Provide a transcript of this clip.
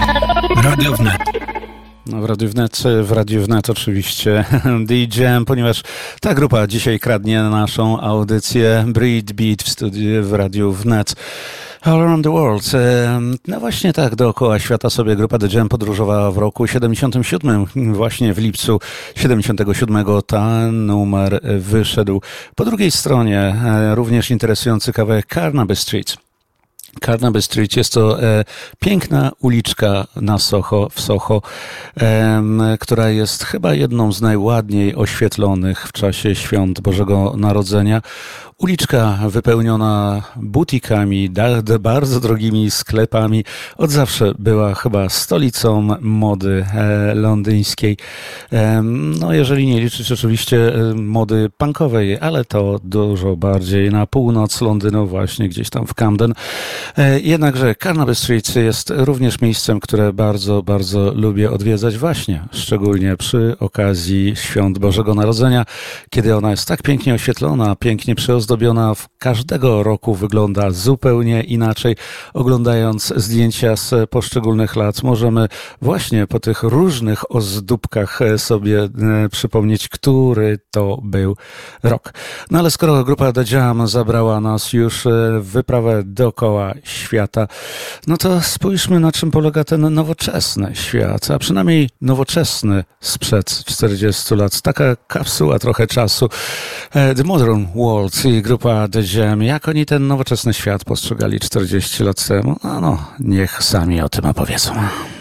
Radio Wnet. W Radiu Wnet oczywiście The Jam, ponieważ ta grupa dzisiaj kradnie naszą audycję Breedbeat w studiu w Radiu Wnet. All Around the World. No właśnie tak, dookoła świata sobie grupa The Jam podróżowała w roku 77. Właśnie w lipcu 77 ten numer wyszedł. Po drugiej stronie również interesujący kawałek Carnaby Street. Carnaby Street jest to piękna uliczka na Soho, w Soho, która jest chyba jedną z najładniej oświetlonych w czasie świąt Bożego Narodzenia. Uliczka wypełniona butikami, bardzo drogimi sklepami. Od zawsze była chyba stolicą mody londyńskiej. No, jeżeli nie liczyć oczywiście mody punkowej, ale to dużo bardziej na północ Londynu, właśnie gdzieś tam w Camden. Jednakże Carnaby Street jest również miejscem, które bardzo, bardzo lubię odwiedzać właśnie, szczególnie przy okazji świąt Bożego Narodzenia, kiedy ona jest tak pięknie oświetlona, pięknie przyozdobiona, każdego roku wygląda zupełnie inaczej. Oglądając zdjęcia z poszczególnych lat, możemy właśnie po tych różnych ozdóbkach sobie przypomnieć, który to był rok. No ale skoro grupa The Jam zabrała nas już w wyprawę dookoła świata, no to spójrzmy, na czym polega ten nowoczesny świat, a przynajmniej nowoczesny sprzed 40 lat. Taka kapsuła trochę czasu. The Modern World i grupa The Jam. Jak oni ten nowoczesny świat postrzegali 40 lat temu? No, niech sami o tym opowiedzą.